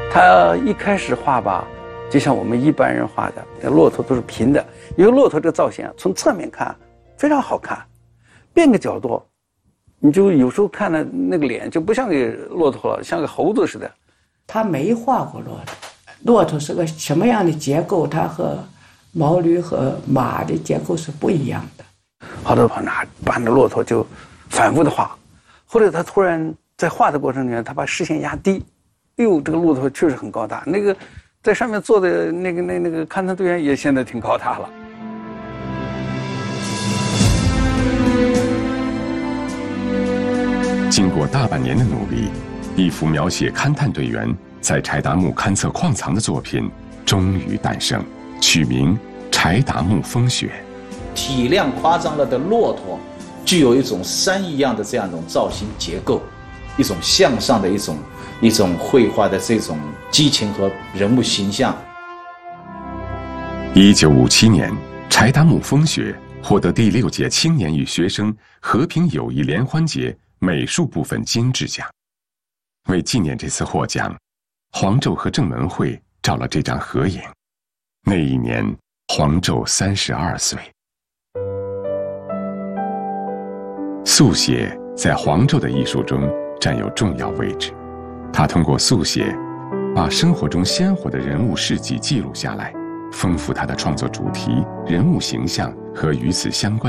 他一开始画吧，就像我们一般人画的，那骆驼都是平的，因为骆驼这个造型啊，从侧面看非常好看，变个角度，你就有时候看的那个脸就不像个骆驼了，像个猴子似的。 他没画过骆驼，骆驼是个什么样的结构？它和毛驴和马的结构是不一样的。 好多把那骆驼就反复的画，后来他突然在画的过程里面，他把视线压低，哎呦，这个骆驼确实很高大，那个在上面坐的那个勘探队员也显得挺高大了。 经过大半年的努力，一幅描写勘探队员在柴达木勘测矿藏的作品终于诞生，取名《柴达木风雪》。 体量夸张了的骆驼，具有一种山一样的这样一种造型结构，一种向上的一种绘画的这种激情和人物形象。 1957年，柴达木风雪获得第6届青年与学生和平友谊联欢节美术部分金质奖。为纪念这次获奖，黄胄和郑文惠照了这张合影。那一年，黄胄32岁。速写在黄胄的艺术中占有重要位置。他通过速写，把生活中鲜活的人物事迹记录下来，丰富他的创作主题、人物形象和与此相关